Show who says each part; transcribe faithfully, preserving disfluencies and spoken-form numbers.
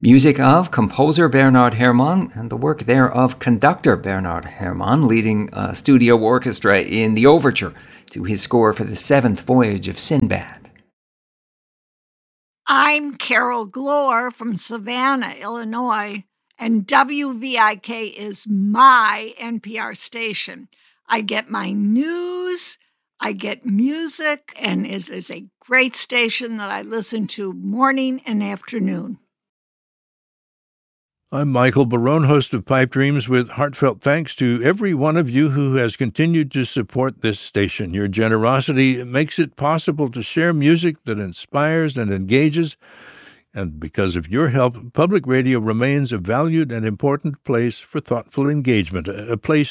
Speaker 1: Music of composer Bernard Herrmann, and the work there of conductor Bernard Herrmann, leading a studio orchestra in the overture to his score for the seventh voyage of Sinbad.
Speaker 2: I'm Carol Glore from Savannah, Illinois, and W V I K is my N P R station. I get my news, I get music, and it is a great station that I listen to morning and afternoon.
Speaker 3: I'm Michael Barone, host of Pipe Dreams, with heartfelt thanks to every one of you who has continued to support this station. Your generosity makes it possible to share music that inspires and engages, and because of your help, public radio remains a valued and important place for thoughtful engagement, a place